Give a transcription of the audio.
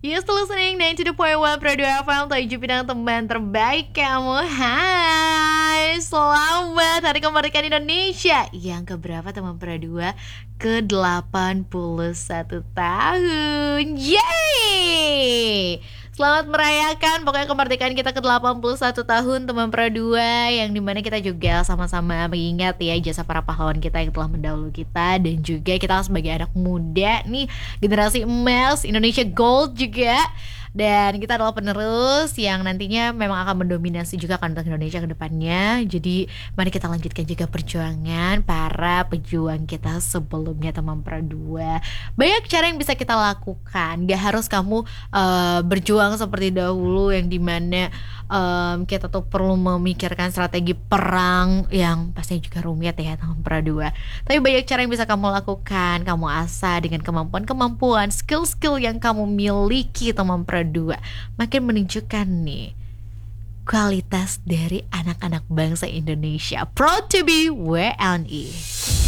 You still listening 90.1 Radio FM, 7 bidang teman terbaik kamu. Hai, selamat Hari Kemerdekaan Indonesia. Yang keberapa teman Pro 2? Ke-81 tahun. Yeay! Selamat merayakan pokoknya kemerdekaan kita ke-81 tahun teman Pro 2, yang dimana kita juga sama-sama mengingat ya jasa para pahlawan kita yang telah mendahului kita. Dan juga kita sebagai anak muda nih, generasi emas Indonesia Gold juga. Dan kita adalah penerus yang nantinya memang akan mendominasi juga kan untuk Indonesia ke depannya. Jadi mari kita lanjutkan juga perjuangan para pejuang kita sebelumnya teman Pro 2. Banyak cara yang bisa kita lakukan. Gak harus kamu berjuang seperti dahulu yang dimana kita tuh perlu memikirkan strategi perang yang pastinya juga rumit ya teman Pro 2. Tapi banyak cara yang bisa kamu lakukan, kamu asah dengan kemampuan-kemampuan, skill-skill yang kamu miliki teman Pro 2. Makin menunjukkan nih kualitas dari anak-anak bangsa Indonesia. Proud to be WNI.